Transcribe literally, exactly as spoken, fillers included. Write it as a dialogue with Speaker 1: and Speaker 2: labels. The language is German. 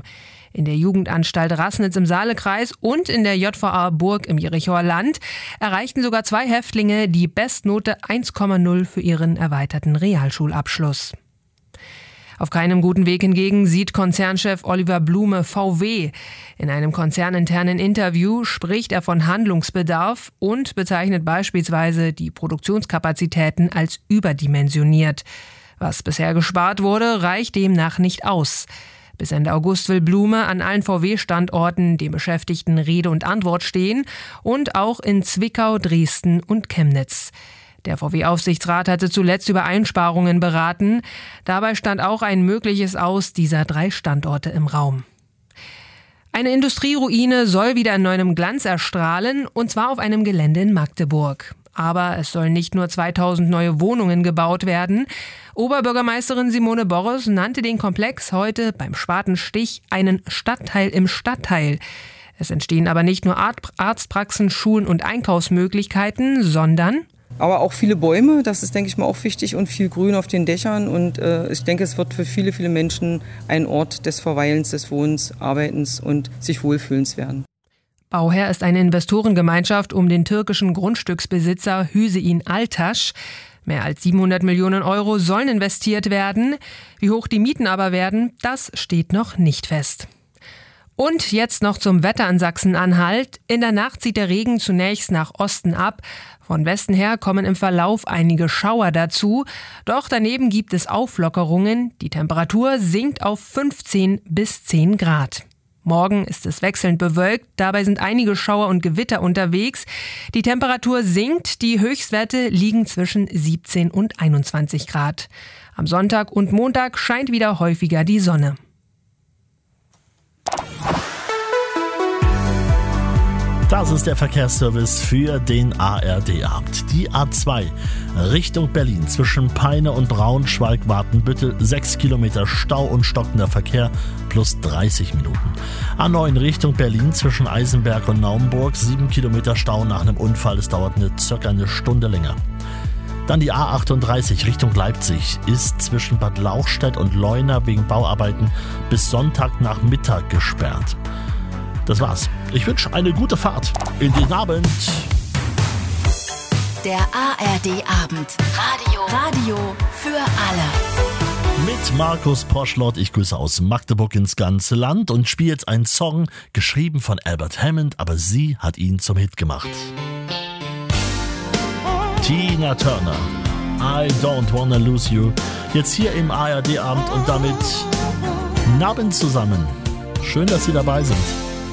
Speaker 1: In der Jugendanstalt Rassnitz im Saalekreis und in der J V A Burg im Jerichower Land erreichten sogar zwei Häftlinge die Bestnote eins Komma null für ihren erweiterten Realschulabschluss. Auf keinem guten Weg hingegen sieht Konzernchef Oliver Blume V W. In einem konzerninternen Interview spricht er von Handlungsbedarf und bezeichnet beispielsweise die Produktionskapazitäten als überdimensioniert. Was bisher gespart wurde, reicht demnach nicht aus. Bis Ende August will Blume an allen V W-Standorten den Beschäftigten Rede und Antwort stehen und auch in Zwickau, Dresden und Chemnitz. Der V W-Aufsichtsrat hatte zuletzt über Einsparungen beraten. Dabei stand auch ein mögliches Aus dieser drei Standorte im Raum. Eine Industrieruine soll wieder in neuem Glanz erstrahlen, und zwar auf einem Gelände in Magdeburg. Aber es sollen nicht nur zweitausend neue Wohnungen gebaut werden. Oberbürgermeisterin Simone Borres nannte den Komplex heute beim Spatenstich einen Stadtteil im Stadtteil. Es entstehen aber nicht nur Arztpraxen, Schulen und Einkaufsmöglichkeiten, sondern
Speaker 2: aber auch viele Bäume, das ist, denke ich mal, auch wichtig, und viel Grün auf den Dächern. Und äh, ich denke, es wird für viele, viele Menschen ein Ort des Verweilens, des Wohnens, Arbeitens und sich Wohlfühlens werden.
Speaker 1: Bauherr ist eine Investorengemeinschaft um den türkischen Grundstücksbesitzer Hüseyin Altaş. Mehr als siebenhundert Millionen Euro sollen investiert werden. Wie hoch die Mieten aber werden, das steht noch nicht fest. Und jetzt noch zum Wetter in Sachsen-Anhalt. In der Nacht zieht der Regen zunächst nach Osten ab. Von Westen her kommen im Verlauf einige Schauer dazu. Doch daneben gibt es Auflockerungen. Die Temperatur sinkt auf fünfzehn bis zehn Grad. Morgen ist es wechselnd bewölkt. Dabei sind einige Schauer und Gewitter unterwegs. Die Temperatur sinkt. Die Höchstwerte liegen zwischen siebzehn und einundzwanzig Grad. Am Sonntag und Montag scheint wieder häufiger die Sonne.
Speaker 3: Das ist der Verkehrsservice für den A R D-Abend. Die A zwei Richtung Berlin zwischen Peine und Braunschweig-Watenbüttel. sechs Kilometer Stau und stockender Verkehr plus dreißig Minuten. A neun Richtung Berlin zwischen Eisenberg und Naumburg. sieben Kilometer Stau nach einem Unfall. Es dauert eine, circa eine Stunde länger. Dann die A achtunddreißig Richtung Leipzig ist zwischen Bad Lauchstädt und Leuna wegen Bauarbeiten bis Sonntagnachmittag gesperrt. Das war's. Ich wünsche eine gute Fahrt in den Abend.
Speaker 4: Der A R D-Abend. Radio. Radio für alle.
Speaker 3: Mit Markus Poschlott. Ich grüße aus Magdeburg ins ganze Land und spiele jetzt einen Song, geschrieben von Albert Hammond, aber sie hat ihn zum Hit gemacht. Tina Turner. I don't wanna lose you. Jetzt hier im A R D-Abend und damit Abend zusammen. Schön, dass Sie dabei sind.